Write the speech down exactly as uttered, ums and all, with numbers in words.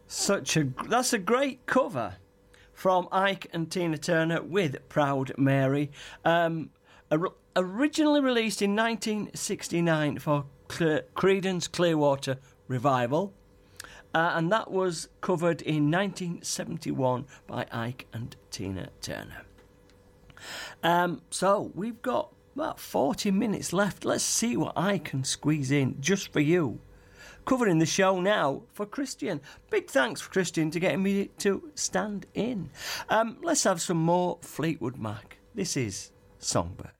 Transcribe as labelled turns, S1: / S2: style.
S1: Such a that's a great cover from Ike and Tina Turner with Proud Mary. Um, or, originally released in nineteen sixty-nine for Cle- Creedence Clearwater Revival, uh, and that was covered in nineteen seventy-one by Ike and Tina Turner. Um, so we've got about forty minutes left. Let's see what I can squeeze in just for you. Covering the show now for Christian. Big thanks for Christian to getting me to stand in. Um, let's have some more Fleetwood Mac. This is Songbird.